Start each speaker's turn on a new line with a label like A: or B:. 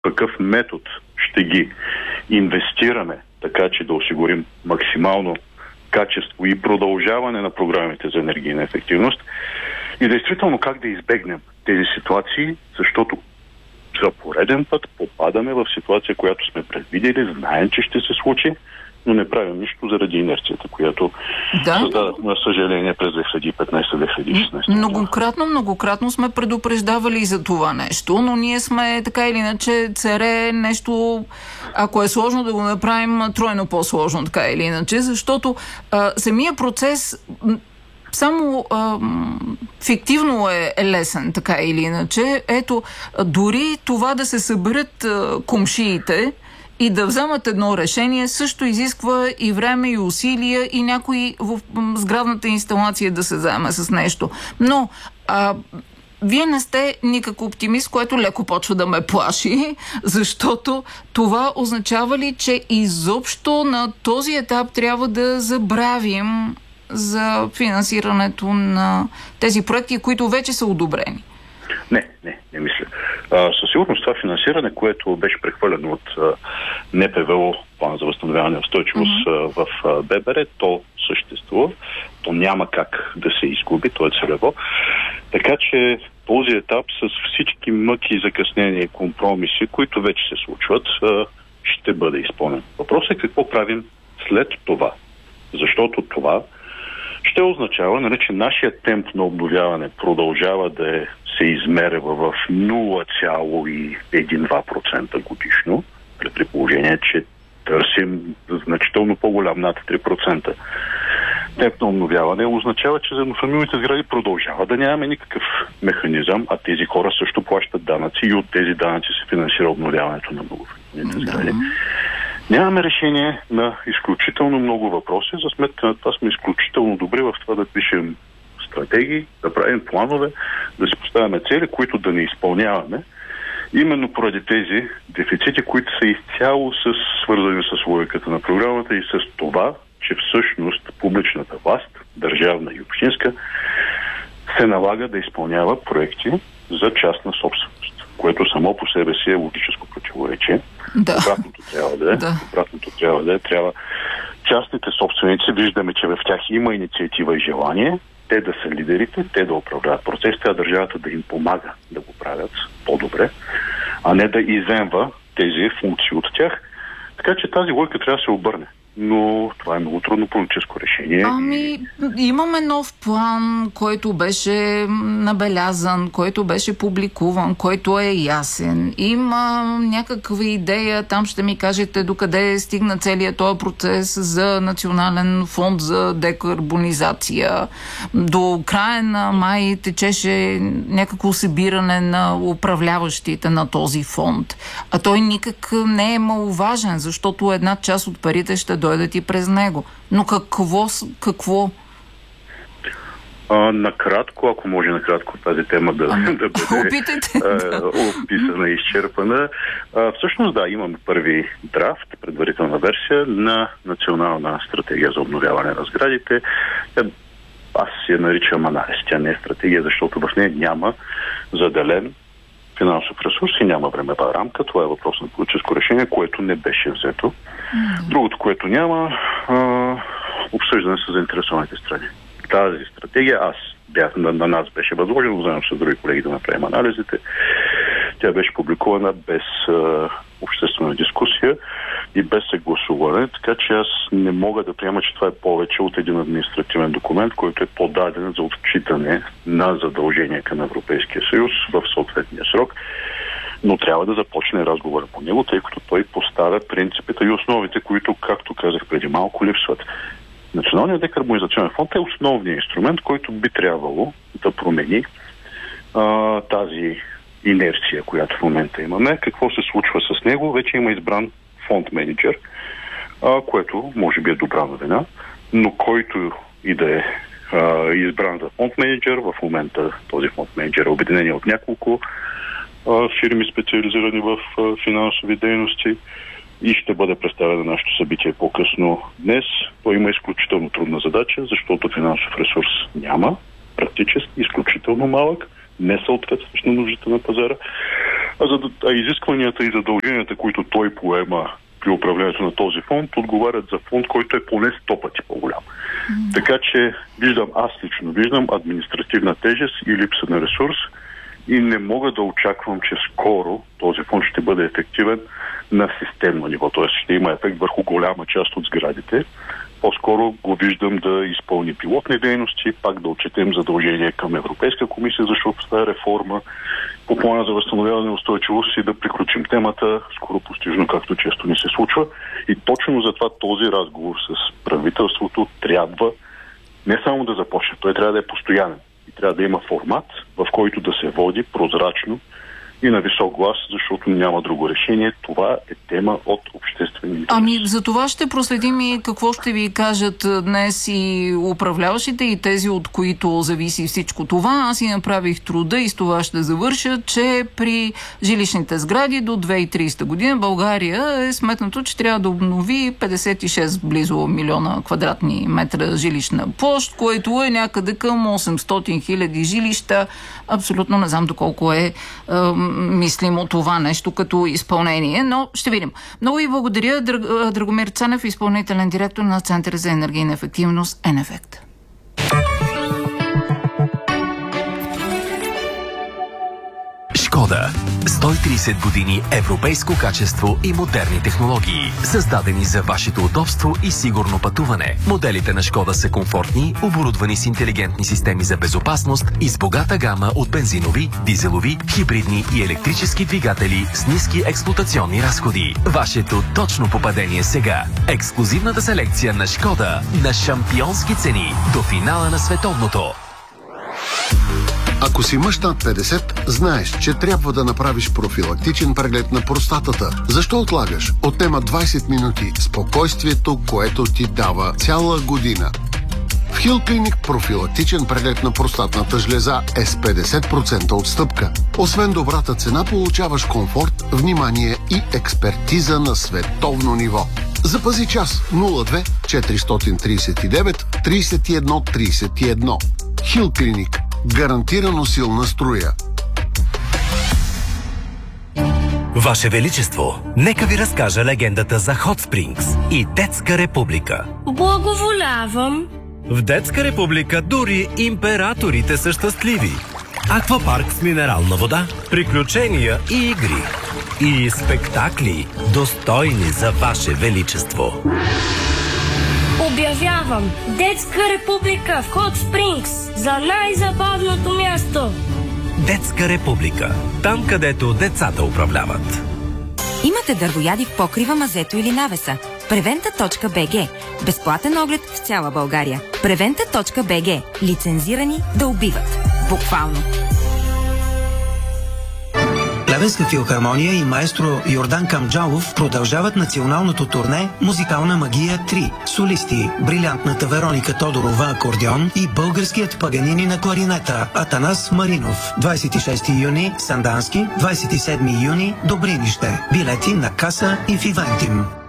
A: какъв метод ще ги инвестираме, така че да осигурим максимално качество и продължаване на програмите за енергийна ефективност и действително как да избегнем тези ситуации, защото за пореден път попадаме в ситуация, която сме предвидели, знаем, че ще се случи, но не правим нищо заради инерцията, която създадахме, на съжаление, през 2015-2016.
B: Многократно сме предупреждавали за това нещо, но ние сме така или иначе царе нещо, ако е сложно да го направим, тройно по-сложно, така или иначе, защото самия процес само фиктивно е лесен, така или иначе. Ето, дори това да се съберат комшиите и да вземат едно решение, също изисква и време, и усилия, и някой в сградната инсталация да се заеме с нещо. Но вие не сте никак оптимист, което леко почва да ме плаши, защото това означава ли, че изобщо на този етап трябва да забравим за финансирането на тези проекти, които вече са одобрени?
A: Не мисля. Със сигурност това финансиране, което беше прехвърлено от НПВО, план за възстановяване и устойчивост в ББР, то съществува. То няма как да се изгуби, то е целево. Така че този етап с всички мъки, закъснения и компромиси, които вече се случват, ще бъде изпълнен. Въпросът е какво правим след това. Защото това ще означава, че нашия темп на обновяване продължава да се измерва в 0,1-2% годишно, при положение, че търсим значително по-голям над 3%. Темп на обновяване означава, че за еднофамилните сгради продължава да нямаме никакъв механизъм, а тези хора също плащат данъци и от тези данъци се финансира обновяването на многофамилните сгради. Нямаме решение на изключително много въпроси. За сметка на това сме изключително добри в това да пишем стратегии, да правим планове, да си поставяме цели, които да не изпълняваме. Именно поради тези дефицити, които са изцяло свързани с логиката на програмата и с това, че всъщност публичната власт, държавна и общинска, се налага да изпълнява проекти за частна собственост, което само по себе си е логическо противоречие. Обратното трябва да е. Частните собственици, виждаме, че в тях има инициатива и желание, те да са лидерите, те да управляват процесите, а държавата да им помага да го правят по-добре, а не да изземва тези функции от тях. Така че тази логика трябва да се обърне. Но това е много трудно политическо решение.
B: Имаме нов план, който беше набелязан, който беше публикуван, който е ясен. Има някаква идея, там ще ми кажете докъде стигна целият този процес за Национален фонд за декарбонизация. До края на май течеше някакво събиране на управляващите на този фонд. А той никак не е маловажен, защото една част от парите ще дойдат и през него. Но какво?
A: Накратко, ако може накратко тази тема да бъде описана и изчерпана. Всъщност имаме първи драфт, предварителна версия на Национална стратегия за обновяване на сградите. Аз я наричам анализ. Тя не е стратегия, защото в нея няма заделен финансов ресурс и няма времева рамка. Това е въпрос на политическо решение, което не беше взето. Другото, което няма, обсъждане с заинтересованите страни. Тази стратегия, на нас беше възложено, заедно с други колеги да направим анализите. Тя беше публикувана без обществена дискусия и без съгласуване, така че аз не мога да приема, че това е повече от един административен документ, който е подаден за отчитане на задължения към Европейския съюз в съответния срок, но трябва да започне разговора по него, тъй като той поставя принципите и основите, които, както казах преди малко, липсват. Националният декарбонизационен фонд е основният инструмент, който би трябвало да промени тази инерция, която в момента имаме. Какво се случва с него? Вече има избран фонд менеджер, което може би е добра новина, но който и да е избран за фонд менеджер, в момента този фонд менеджер е обединение от няколко фирми, специализирани в финансови дейности, и ще бъде представено на нашето събитие по-късно днес. Той има изключително трудна задача, защото финансов ресурс няма, практически изключително малък, не съответстващ на нуждите на пазара. а изискванията и задълженията, които той поема при управлението на този фонд, отговарят за фонд, който е поне 100 пъти по-голям. Така че аз лично виждам административна тежест и липса на ресурс и не мога да очаквам, че скоро този фонд ще бъде ефективен на системно ниво, т.е. ще има ефект върху голяма част от сградите. По-скоро го виждам да изпълни пилотни дейности, пак да отчетем задължение към Европейска комисия, защото това е реформа по плана за възстановяване и устойчивост и да приключим темата скоро постижно, както често ни се случва. И точно затова този разговор с правителството трябва не само да започне, той трябва да е постоянен и трябва да има формат, в който да се води прозрачно и на висок глас, защото няма друго решение. Това е тема от обществени интерес.
B: За това ще проследим и какво ще ви кажат днес и управляващите, и тези, от които зависи всичко това. Аз си направих труда и с това ще завърша, че при жилищните сгради до 2030 година България е сметнато, че трябва да обнови 56 близо милиона квадратни метра жилищна площ, което е някъде към 800 хиляди жилища. Абсолютно не знам доколко е мислимо това нещо като изпълнение, но ще видим. Много ви благодаря, Драгомир Цанев, изпълнителен директор на Центъра за енергийна ефективност Енефект.
C: Шкода. 130 години европейско качество и модерни технологии. Създадени за вашето удобство и сигурно пътуване. Моделите на Шкода са комфортни, оборудвани с интелигентни системи за безопасност и с богата гама от бензинови, дизелови, хибридни и електрически двигатели с ниски експлоатационни разходи. Вашето точно попадение сега. Ексклузивната селекция на Шкода на шампионски цени до финала на световното.
D: Ако си мъж над 50, знаеш, че трябва да направиш профилактичен преглед на простатата. Защо отлагаш? Отнема 20 минути спокойствието, което ти дава цяла година. В Хил Клиник профилактичен преглед на простатната жлеза е с 50% отстъпка. Освен добрата цена, получаваш комфорт, внимание и експертиза на световно ниво. Запази час 02 439 31 31. Хил Клиник. Гарантирано силна струя.
C: Ваше Величество, нека ви разкажа легендата за Hot Springs и Детска република.
E: Благоволявам.
C: В Детска република дори императорите са щастливи. Аквапарк с минерална вода, приключения и игри. И спектакли, достойни за Ваше Величество.
E: Обявявам Детска република в Hot Springs за най-забавното място.
C: Детска република. Там, където децата управляват.
F: Имате дървояди в покрива, мазето или навеса. Preventa.bg. Безплатен оглед в цяла България. Preventa.bg. Лицензирани да убиват. Буквално.
G: Плевенска филхармония и маестро Йордан Камджалов продължават националното турне «Музикална магия 3». Солисти – брилянтната Вероника Тодорова акордеон и българският Паганини на кларинета Атанас Маринов. 26 юни – Сандански, 27 юни – Добринище. Билети на каса и в Ивентим.